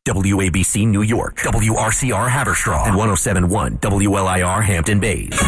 WABC New York, WRCR Haverstraw, and 107.1 WLIR Hampton Bays.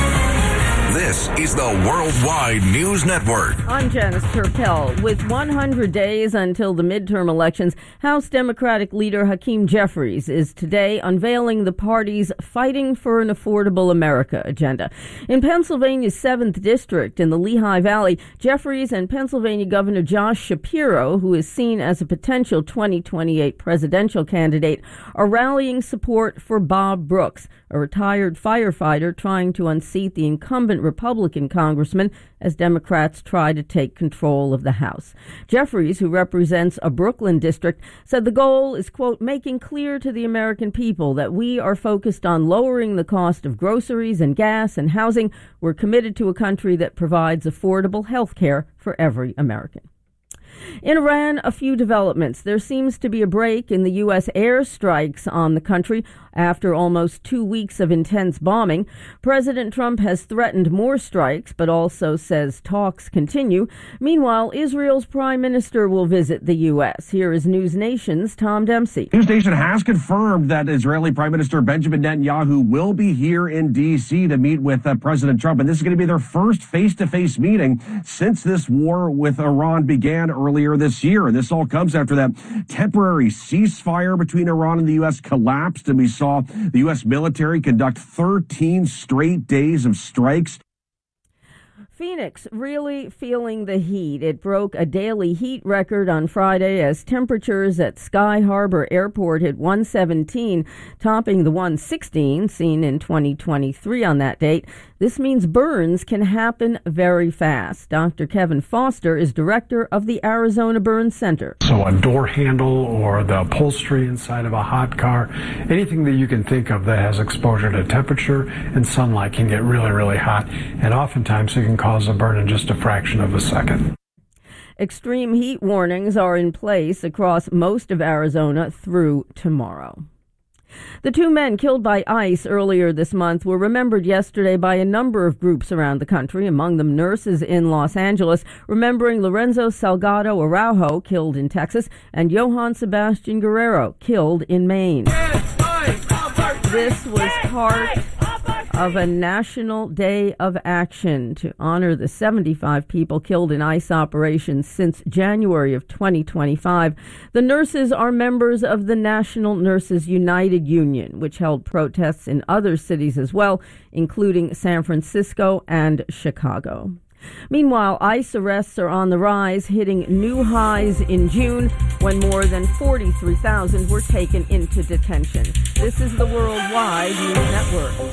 This is the Worldwide News Network. I'm Janice Turpel. With 100 days until the midterm elections, House Democratic leader Hakeem Jeffries is today unveiling the party's Fighting for an Affordable America agenda. In Pennsylvania's 7th District in the Lehigh Valley, Jeffries and Pennsylvania Governor Josh Shapiro, who is seen as a potential 2028 presidential candidate, are rallying support for Bob Brooks, a retired firefighter trying to unseat the incumbent Republican congressman as Democrats try to take control of the House. Jeffries, who represents a Brooklyn district, said the goal is, quote, making clear to the American people that we are focused on lowering the cost of groceries and gas and housing. We're committed to a country that provides affordable health care for every American. In Iran, a few developments. There seems to be a break in the U.S. airstrikes on the country after almost 2 weeks of intense bombing. President Trump has threatened more strikes, but also says talks continue. Meanwhile, Israel's prime minister will visit the U.S. Here is News Nation's Tom Dempsey. News Nation has confirmed that Israeli Prime Minister Benjamin Netanyahu will be here in D.C. to meet with President Trump, and this is going to be their first face-to-face meeting since this war with Iran began earlier this year. And this all comes after that temporary ceasefire between Iran and the U.S. collapsed, and we saw the U.S. military conduct 13 straight days of strikes. Phoenix really feeling the heat. It broke a daily heat record on Friday as temperatures at Sky Harbor Airport hit 117, topping the 116 seen in 2023 on that date. This means burns can happen very fast. Dr. Kevin Foster is director of the Arizona Burn Center. So a door handle or the upholstery inside of a hot car, anything that you can think of that has exposure to temperature and sunlight can get really, really hot. And oftentimes it can cause a burn in just a fraction of a second. Extreme heat warnings are in place across most of Arizona through tomorrow. The 2 men killed by ICE earlier this month were remembered yesterday by a number of groups around the country, among them nurses in Los Angeles, remembering Lorenzo Salgado Araujo, killed in Texas, and Johann Sebastian Guerrero, killed in Maine. This was part of a national day of action to honor the 75 people killed in ICE operations since January of 2025. The nurses are members of the National Nurses United Union, which held protests in other cities as well, including San Francisco and Chicago. Meanwhile, ICE arrests are on the rise, hitting new highs in June when more than 43,000 were taken into detention. This is the Worldwide News Network.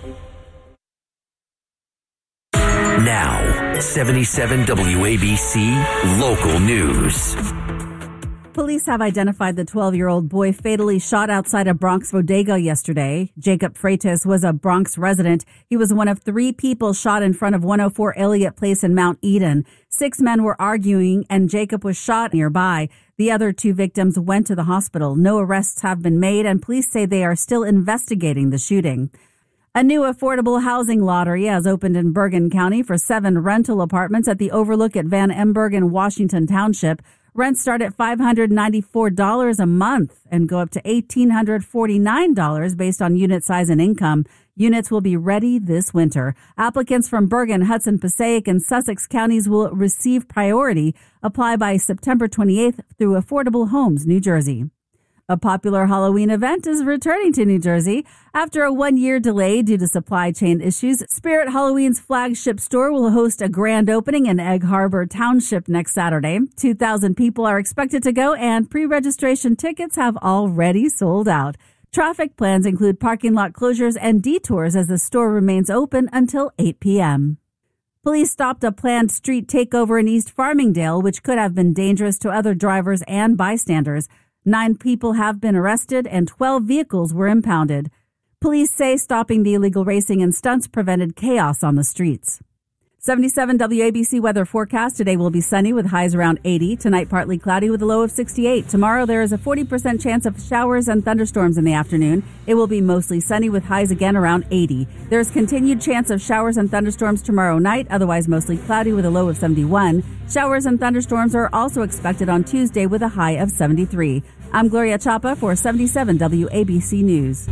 Now, 77 WABC Local News. Police have identified the 12-year-old boy fatally shot outside a Bronx bodega yesterday. Jacob Freitas was a Bronx resident. He was one of 3 people shot in front of 104 Elliott Place in Mount Eden. 6 men were arguing, and Jacob was shot nearby. The other 2 victims went to the hospital. No arrests have been made, and police say they are still investigating the shooting. A new affordable housing lottery has opened in Bergen County for 7 rental apartments at the Overlook at Van Emberg in Washington Township. Rents start at $594 a month and go up to $1,849 based on unit size and income. Units will be ready this winter. Applicants from Bergen, Hudson, Passaic, and Sussex counties will receive priority. Apply by September 28th through Affordable Homes, New Jersey. A popular Halloween event is returning to New Jersey. After a 1-year delay due to supply chain issues, Spirit Halloween's flagship store will host a grand opening in Egg Harbor Township next Saturday. 2,000 people are expected to go, and pre-registration tickets have already sold out. Traffic plans include parking lot closures and detours as the store remains open until 8 p.m. Police stopped a planned street takeover in East Farmingdale, which could have been dangerous to other drivers and bystanders. 9 people have been arrested and 12 vehicles were impounded. Police say stopping the illegal racing and stunts prevented chaos on the streets. 77 WABC weather forecast. Today will be sunny with highs around 80. Tonight, partly cloudy with a low of 68. Tomorrow, there is a 40% chance of showers and thunderstorms in the afternoon. It will be mostly sunny with highs again around 80. There's continued chance of showers and thunderstorms tomorrow night, otherwise mostly cloudy with a low of 71. Showers and thunderstorms are also expected on Tuesday with a high of 73. I'm Gloria Chapa for 77 WABC News.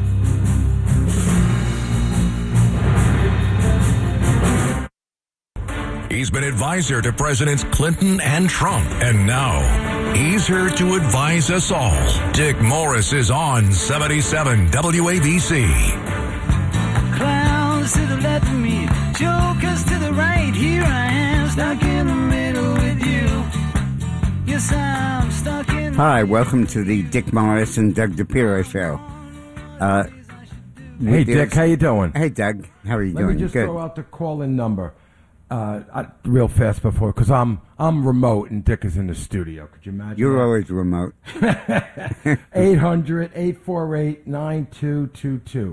He's been advisor to Presidents Clinton and Trump, and now he's here to advise us all. Dick Morris is on 77 WABC. Clowns to the left of me, jokers to the right. Here I am, stuck in the middle with you. Yes, I'm stuck in the Hi, welcome to the Dick Morris and Doug DePiro show. Hey, Dick, how you doing? Hey, Doug, how are you Let doing? me just Good. throw out the call-in number real fast before, because I'm remote and Dick is in the studio. Could you imagine? You're always remote. 800-848-9222.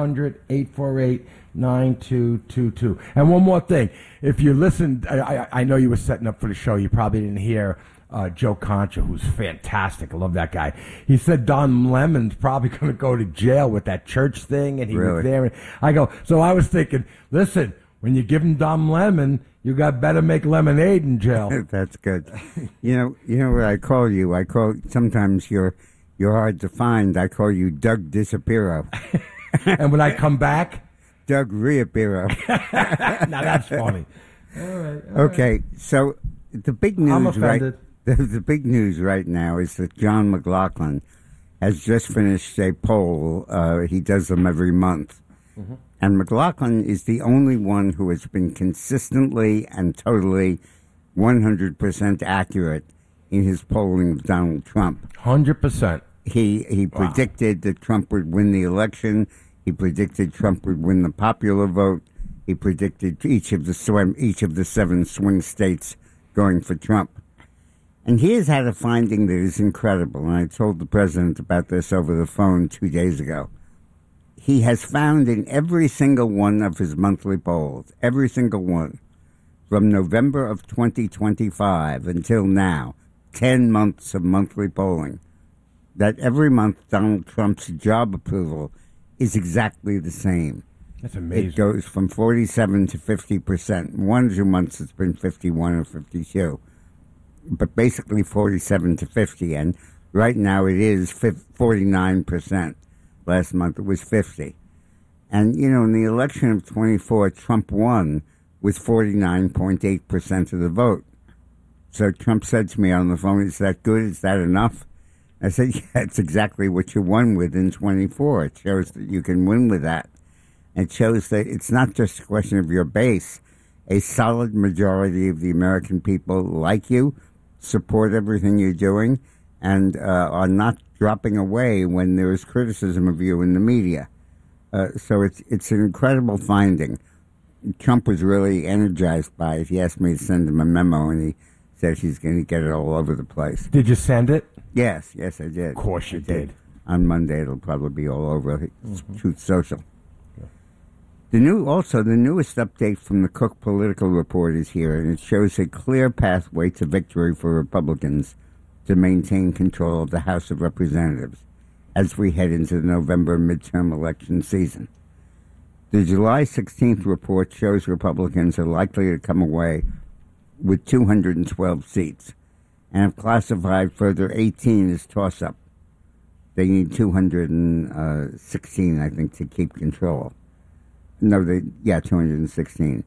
800-848-9222. And one more thing. If you listened, I know you were setting up for the show. You probably didn't hear Joe Concha, who's fantastic. I love that guy. He said Don Lemon's probably going to go to jail with that church thing, and he was there. And I was thinking, listen, when you give him Don Lemon, you got better make lemonade in jail. That's good. You know what I call you? Sometimes you're hard to find. I call you Doug Disapiro. And when I come back, Doug Reapiro. Now that's funny. All right. Okay, so the big news, I'm offended. The big news right now is that John McLaughlin has just finished a poll. He does them every month. Mm-hmm. And McLaughlin is the only one who has been consistently and totally 100% accurate in his polling of Donald Trump. 100%. He predicted that Trump would win the election. He predicted Trump would win the popular vote. He predicted each of the 7 swing states going for Trump. And he has had a finding that is incredible, and I told the president about this over the phone 2 days ago. He has found in every single one of his monthly polls, every single one, from November of 2025 until now, 10 months of monthly polling, that every month Donald Trump's job approval is exactly the same. That's amazing. It goes from 47 to 50%. 1 or 2 months it's been 51 or 52. But basically 47 to 50. And right now it is 49%. Last month it was 50. And, in the election of 24, Trump won with 49.8% of the vote. So Trump said to me on the phone, is that good? Is that enough? I said, yeah, it's exactly what you won with in 24. It shows that you can win with that. It shows that it's not just a question of your base. A solid majority of the American people like you, support everything you're doing, and are not dropping away when there is criticism of you in the media. So it's an incredible finding. Trump was really energized by it. He asked me to send him a memo, and he said he's going to get it all over the place. Did you send it? Yes, I did. Of course you did. On Monday, it'll probably be all over Truth Social. The newest update from the Cook Political Report is here, and it shows a clear pathway to victory for Republicans to maintain control of the House of Representatives as we head into the November midterm election season. The July 16th report shows Republicans are likely to come away with 212 seats and have classified further 18 as toss-up. They need 216, I think, to keep control. 216.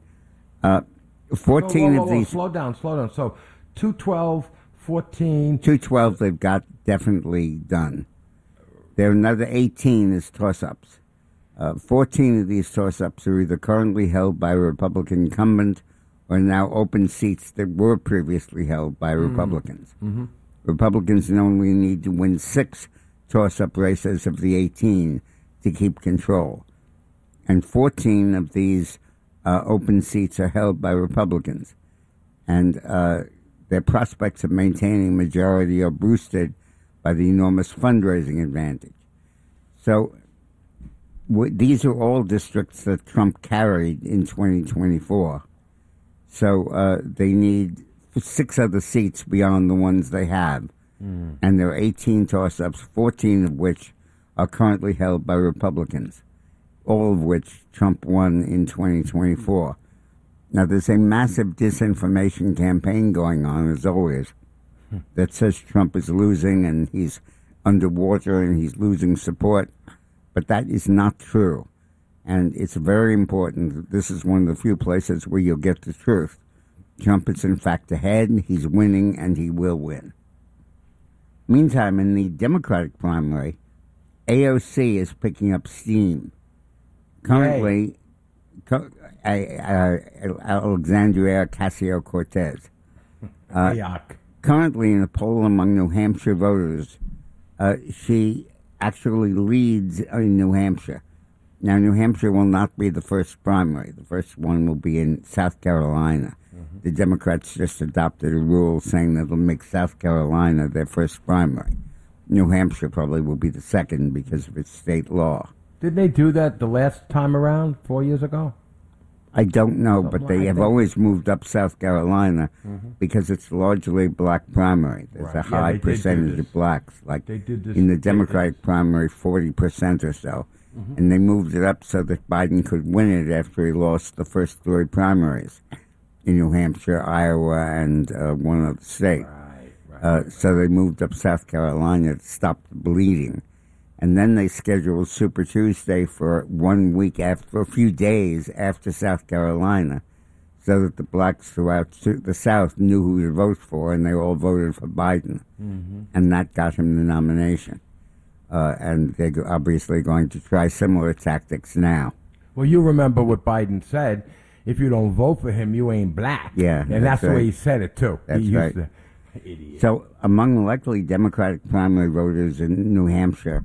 14 of these... Slow down. So 212... 14. 212 they've got definitely done. There are another 18 as toss-ups. 14 of these toss-ups are either currently held by a Republican incumbent or now open seats that were previously held by Republicans. Mm-hmm. Republicans only need to win 6 toss-up races of the 18 to keep control. And 14 of these open seats are held by Republicans. And their prospects of maintaining majority are boosted by the enormous fundraising advantage. So these are all districts that Trump carried in 2024. So they need 6 other seats beyond the ones they have. And there are 18 toss-ups, 14 of which are currently held by Republicans, all of which Trump won in 2024. Now, there's a massive disinformation campaign going on, as always, that says Trump is losing and he's underwater and he's losing support. But that is not true. And it's very important. This is one of the few places where you'll get the truth. Trump is in fact ahead, he's winning, and he will win. Meantime, in the Democratic primary, AOC is picking up steam. Currently, Alexandria Ocasio-Cortez. Currently, in a poll among New Hampshire voters, she actually leads in New Hampshire. Now, New Hampshire will not be the first primary. The first one will be in South Carolina. Mm-hmm. The Democrats just adopted a rule saying that they'll make South Carolina their first primary. New Hampshire probably will be the second because of its state law. Didn't they do that the last time around, 4 years ago? I don't know, but they have always moved up South Carolina because it's largely black primary. There's a high percentage of blacks. Like in the Democratic primary, 40% or so. And they moved it up so that Biden could win it after he lost the first three primaries in New Hampshire, Iowa, and one other state. So they moved up South Carolina to stop the bleeding. And then they scheduled Super Tuesday for 1 week after, a few days after South Carolina, so that the blacks throughout the South knew who to vote for, and they all voted for Biden. And that got him the nomination. And they're obviously going to try similar tactics now. Well, you remember what Biden said, if you don't vote for him, you ain't black. Yeah. And that's the way he said it, too. That's right. Idiot. So among likely Democratic primary voters in New Hampshire,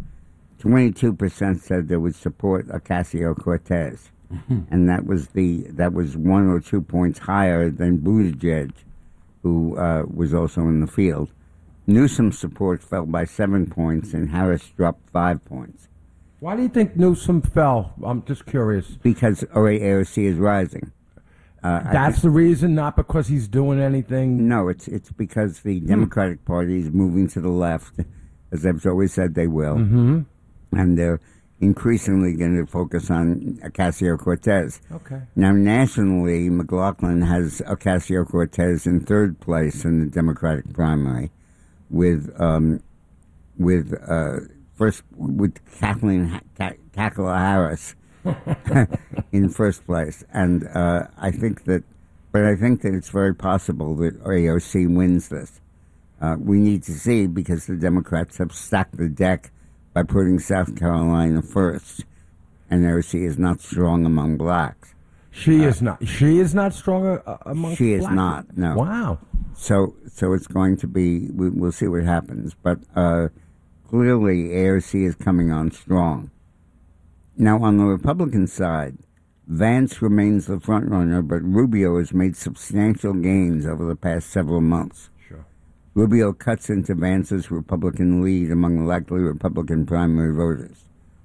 22% said they would support Ocasio-Cortez. And that was 1 or 2 points higher than Buttigieg, who was also in the field. Newsom's support fell by 7 points, and Harris dropped 5 points. Why do you think Newsom fell? I'm just curious. Because AOC is rising. That's the reason, not because he's doing anything? No, it's because the Democratic Party is moving to the left, as they've always said they will. And they're increasingly going to focus on Ocasio-Cortez. Okay. Now, nationally, McLaughlin has Ocasio-Cortez in third place in the Democratic primary, with Kathleen Harris in first place, and I think that it's very possible that AOC wins this. We need to see, because the Democrats have stacked the deck by putting South Carolina first, and AOC is not strong among blacks. She is not. She is not strong among. She is blacks? not. No. Wow. So it's going to be. We'll see what happens, but clearly AOC is coming on strong. Now, on the Republican side, Vance remains the frontrunner, but Rubio has made substantial gains over the past several months. Sure. Rubio cuts into Vance's Republican lead among likely Republican primary voters.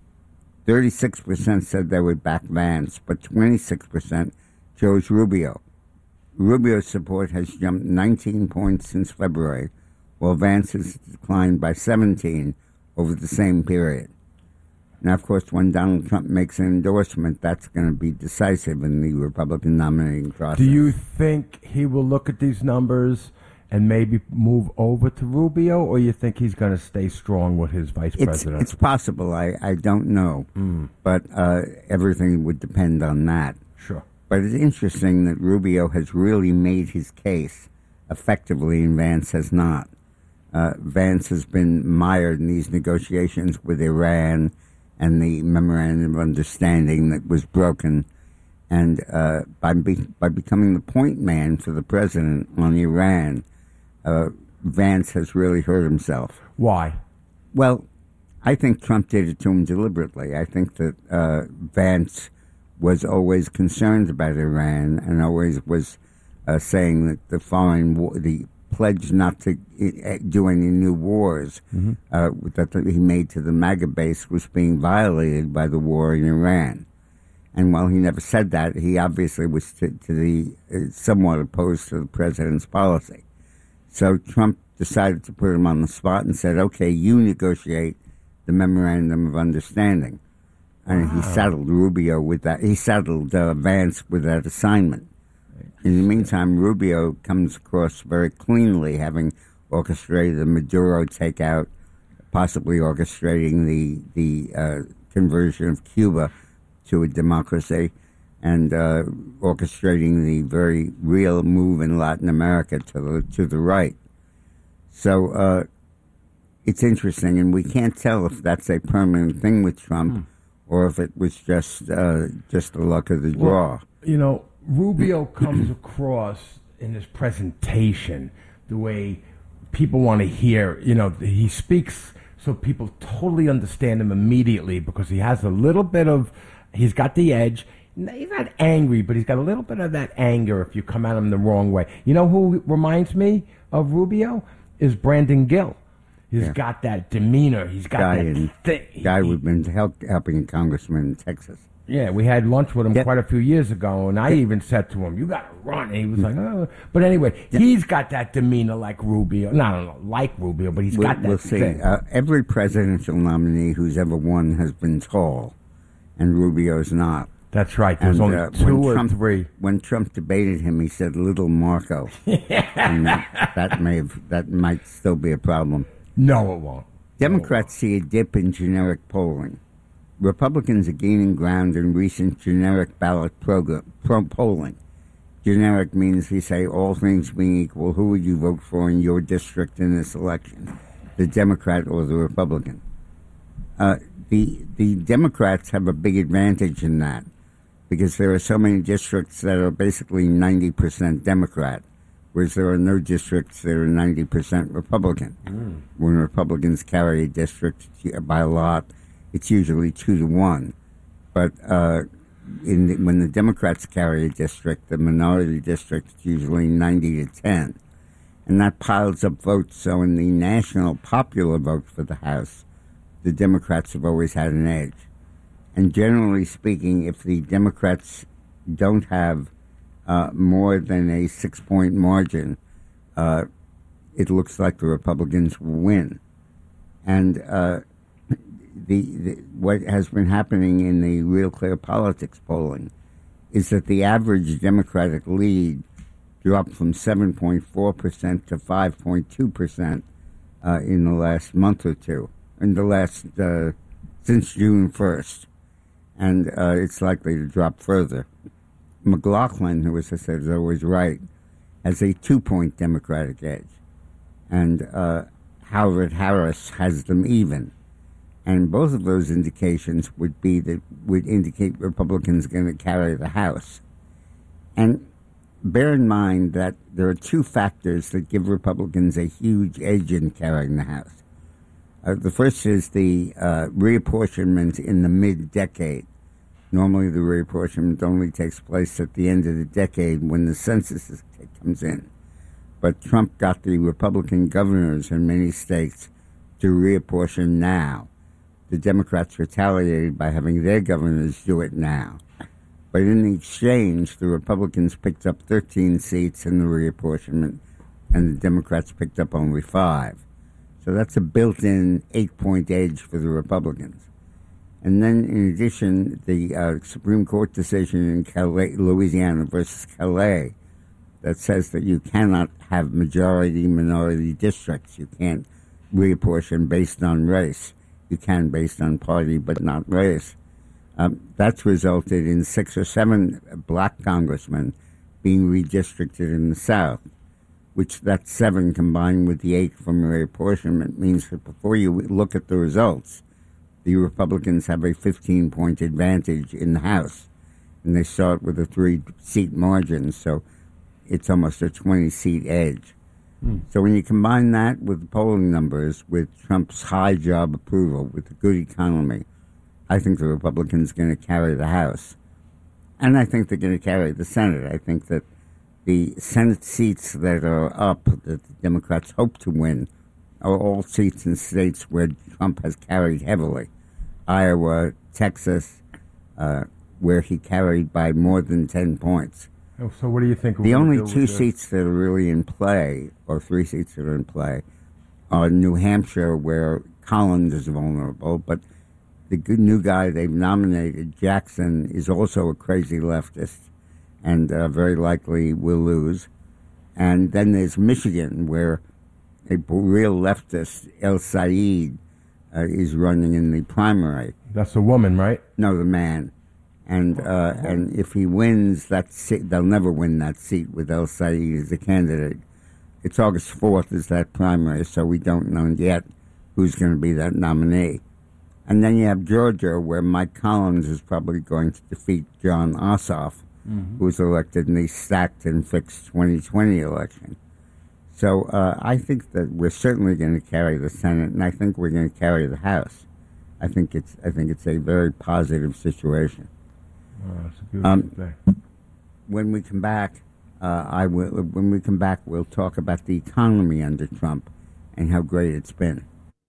36% said they would back Vance, but 26% chose Rubio. Rubio's support has jumped 19 points since February, while Vance has declined by 17 over the same period. Now, of course, when Donald Trump makes an endorsement, that's going to be decisive in the Republican nominating process. Do you think he will look at these numbers and maybe move over to Rubio, or you think he's going to stay strong with his vice president? It's possible. I don't know. But everything would depend on that. Sure. But it's interesting that Rubio has really made his case effectively, and Vance has not. Vance has been mired in these negotiations with Iran and the memorandum of understanding that was broken. And by becoming the point man for the president on Iran, Vance has really hurt himself. Why? Well, I think Trump did it to him deliberately. I think that Vance was always concerned about Iran and always was saying that the pledge not to do any new wars that he made to the MAGA base was being violated by the war in Iran. And while he never said that, he obviously was somewhat opposed to the president's policy. So Trump decided to put him on the spot and said, okay, you negotiate the memorandum of understanding. And he saddled Rubio with that. He saddled Vance with that assignment. In the meantime, Rubio comes across very cleanly, having orchestrated the Maduro takeout, possibly orchestrating the conversion of Cuba to a democracy, and orchestrating the very real move in Latin America to the right. So it's interesting, and we can't tell if that's a permanent thing with Trump or if it was just the luck of the draw. Well, Rubio comes across in his presentation the way people want to hear. He speaks so people totally understand him immediately because he has a little bit of, he's got the edge. He's not angry, but he's got a little bit of that anger if you come at him the wrong way. You know who reminds me of Rubio? Is Brandon Gill. He's got that demeanor. He's got that thing. Guy we've been helping a congressman in Texas. Yeah, we had lunch with him quite a few years ago, and I even said to him, "You got to run." And he was like, "Oh." But anyway, he's got that demeanor like Rubio. No, I don't know, like Rubio, but he's got that we'll thing. See. Every presidential nominee who's ever won has been tall, and Rubio's not. That's right. There was only two or three. When Trump debated him, he said "Little Marco," and that might still be a problem. No, it won't. Democrats see a dip in generic polling. Republicans are gaining ground in recent generic ballot polling. Generic means we say all things being equal, who would you vote for in your district in this election, the Democrat or the Republican? The Democrats have a big advantage in that because there are so many districts that are basically 90% Democrat, whereas there are no districts that are 90% Republican. When Republicans carry a district by a lot, it's usually 2-1. But when the Democrats carry a district, the minority district is usually 90-10. And that piles up votes. So in the national popular vote for the House, the Democrats have always had an edge. And generally speaking, if the Democrats don't have more than a 6-point margin, it looks like the Republicans will win. And what has been happening in the Real Clear Politics polling is that the average Democratic lead dropped from 7.4% to 5.2% in the last month or two, since June 1st. And it's likely to drop further. McLaughlin, who, as I said, is always right, has a 2-point Democratic edge. And Howard Harris has them even. And both of those indications would indicate Republicans are going to carry the House. And bear in mind that there are two factors that give Republicans a huge edge in carrying the House. The first is the reapportionment in the mid-decade. Normally the reapportionment only takes place at the end of the decade when the census comes in. But Trump got the Republican governors in many states to reapportion now. The Democrats retaliated by having their governors do it now. But in the exchange, the Republicans picked up 13 seats in the reapportionment, and the Democrats picked up only 5. So that's a built-in 8-point edge for the Republicans. And then, in addition, the Supreme Court decision in Calais, Louisiana versus Calais, that says that you cannot have majority-minority districts. You can't reapportion based on race. You can based on party, but not race. That's resulted in 6 or 7 black congressmen being redistricted in the South, which that 7 combined with the 8 from reapportionment means that before you look at the results, the Republicans have a 15-point advantage in the House, and they start with a 3-seat margin, so it's almost a 20-seat edge. So when you combine that with the polling numbers, with Trump's high job approval, with the good economy, I think the Republicans are going to carry the House. And I think they're going to carry the Senate. I think that the Senate seats that are up, that the Democrats hope to win, are all seats in states where Trump has carried heavily. Iowa, Texas, where he carried by more than 10 points. So what do you think? The only 2 seats that are really in play, or 3 seats that are in play, are New Hampshire, where Collins is vulnerable, but the good new guy they've nominated, Jackson, is also a crazy leftist and very likely will lose. And then there's Michigan, where a real leftist, El Said, is running in the primary. That's the woman, right? No, the man. And if he wins that seat, they'll never win that seat with El Said as a candidate. It's August 4th is that primary, so we don't know yet who's going to be that nominee. And then you have Georgia, where Mike Collins is probably going to defeat John Ossoff, who was elected in the stacked and fixed 2020 election. So I think that we're certainly going to carry the Senate, and I think we're going to carry the House. I think it's a very positive situation. That's a beautiful thing. When we come back, we'll talk about the economy under Trump and how great it's been.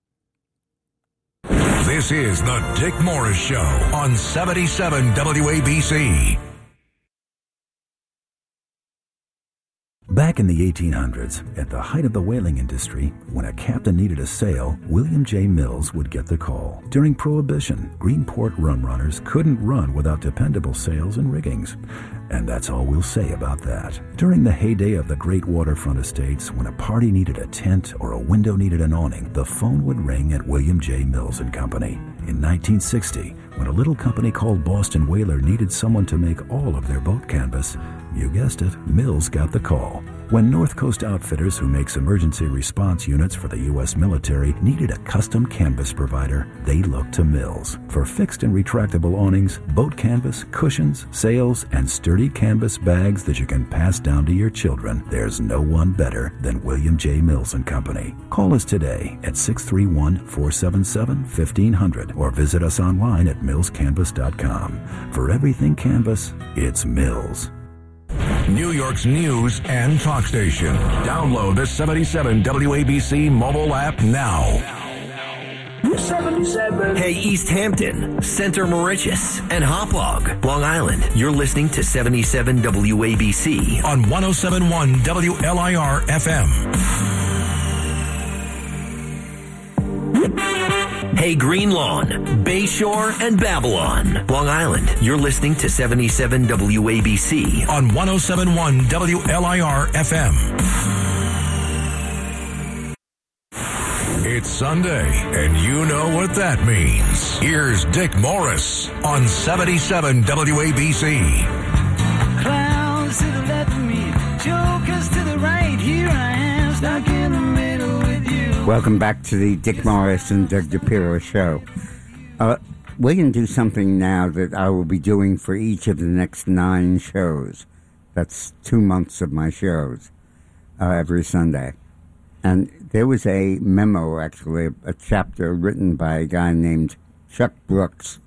This is the Dick Morris Show on 77 WABC. Back in the 1800s, at the height of the whaling industry, when a captain needed a sail, William J. Mills would get the call. During Prohibition, Greenport rum runners couldn't run without dependable sails and riggings. And that's all we'll say about that. During the heyday of the great waterfront estates, when a party needed a tent or a window needed an awning, the phone would ring at William J. Mills and Company. In 1960, when a little company called Boston Whaler needed someone to make all of their boat canvas, you guessed it, Mills got the call. When North Coast Outfitters, who makes emergency response units for the U.S. military, needed a custom canvas provider, they looked to Mills. For fixed and retractable awnings, boat canvas, cushions, sails, and sturdy canvas bags that you can pass down to your children, there's no one better than William J. Mills and Company. Call us today at 631-477-1500 or visit us online at millscanvas.com. For everything canvas, it's Mills. New York's news and talk station. Download the 77 WABC mobile app now. 77. Hey, East Hampton, Center Mauritius, and Hauppauge, Long Island. You're listening to 77 WABC on 107.1 WLIR FM. Hey, Green Lawn, Bayshore, and Babylon, Long Island. You're listening to 77 WABC on 107.1 WLIR FM. It's Sunday, and you know what that means. Here's Dick Morris on 77 WABC. Clowns to the left of me, jokers to the right. Here I am, stuck in the middle with you. Welcome back to the Dick Morris and Doug DePiro show. We're going to do something now that I will be doing for each of the next 9 shows. That's 2 months of my shows every Sunday. And there was a memo, actually, a chapter written by a guy named Chuck Brooks,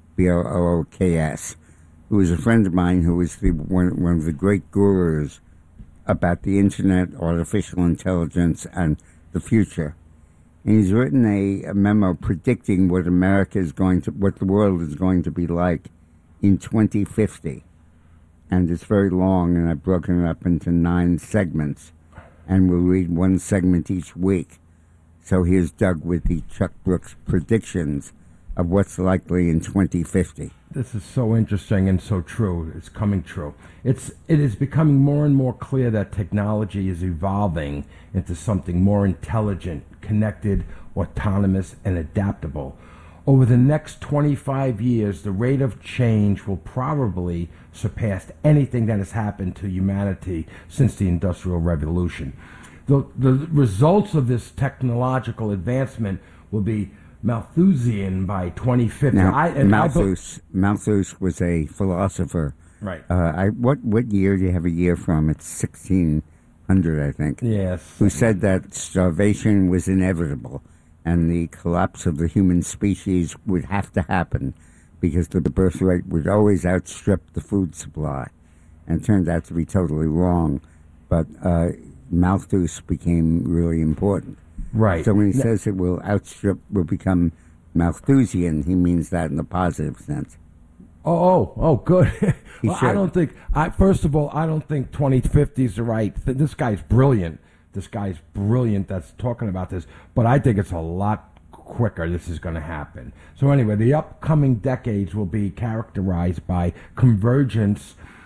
Brooks, who was a friend of mine who was one of the great gurus about the internet, artificial intelligence, and the future. And he's written a memo predicting what what the world is going to be like in 2050. And it's very long, and I've broken it up into 9 segments, and we'll read 1 segment each week. So here's Doug with the Chuck Brooks predictions of what's likely in 2050. This is so interesting and so true. It's coming true. It is becoming more and more clear that technology is evolving into something more intelligent, connected, autonomous, and adaptable. Over the next 25 years, the rate of change will probably surpass anything that has happened to humanity since the Industrial Revolution. The results of this technological advancement will be Malthusian by 2050. Now, Malthus was a philosopher. Right. What year do you have a year from? It's 1600, I think. Yes. Who said that starvation was inevitable and the collapse of the human species would have to happen because the birth rate would always outstrip the food supply. And it turned out to be totally wrong. But Malthus became really important. Right. So when he says it will become Malthusian, he means that in a positive sense. Oh, good. Well, first of all, I don't think 2050 is the right. This guy's brilliant. That's talking about this. But I think it's a lot quicker this is going to happen. So anyway, the upcoming decades will be characterized by convergence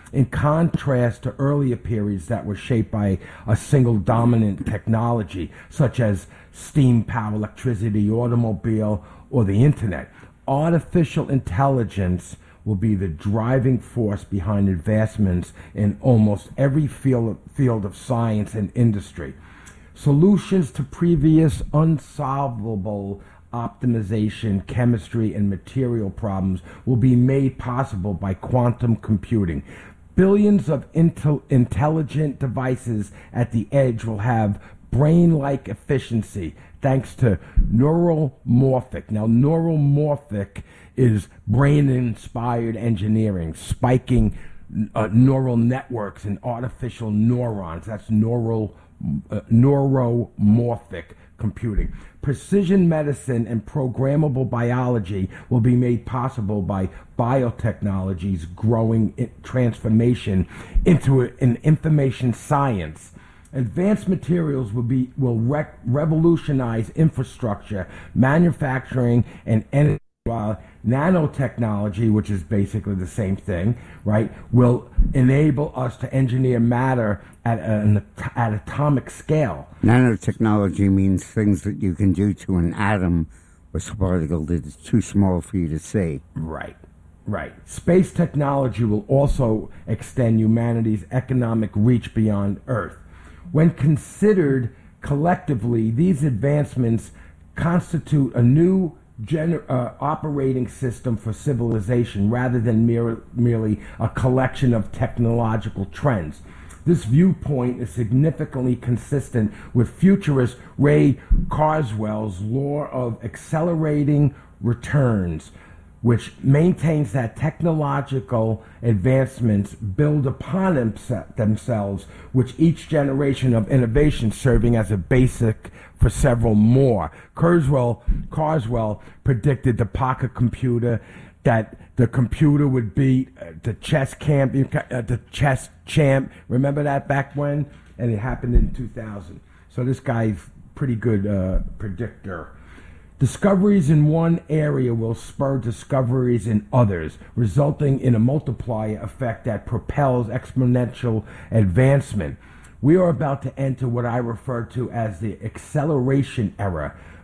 in contrast to earlier periods that were shaped by a single dominant technology, such as steam power, electricity, automobile, or the internet. Artificial intelligence will be the driving force behind advancements in almost every field of science and industry. Solutions to previous unsolvable optimization, chemistry, and material problems will be made possible by quantum computing. Billions of intelligent devices at the edge will have brain-like efficiency thanks to neuromorphic. Now, neuromorphic is brain-inspired engineering, spiking neural networks and artificial neurons. That's neuromorphic computing. Precision medicine and programmable biology will be made possible by biotechnology's growing transformation into an information science. Advanced materials will revolutionize infrastructure, manufacturing, and energy. While nanotechnology, which is basically the same thing, right, will enable us to engineer matter at atomic scale. Nanotechnology means things that you can do to an atom or particle that is too small for you to see. Right. Space technology will also extend humanity's economic reach beyond Earth. When considered collectively, these advancements constitute a new operating system for civilization rather than merely a collection of technological trends. This viewpoint is significantly consistent with futurist Ray Kurzweil's law of accelerating returns, which maintains that technological advancements build upon themselves, with each generation of innovation serving as a basic for several more. Kurzweil predicted the pocket computer, that the computer would beat the chess champ. Remember that back when? And it happened in 2000. So this guy's pretty good predictor. Discoveries in one area will spur discoveries in others, resulting in a multiplier effect that propels exponential advancement. We are about to enter what I refer to as the acceleration era.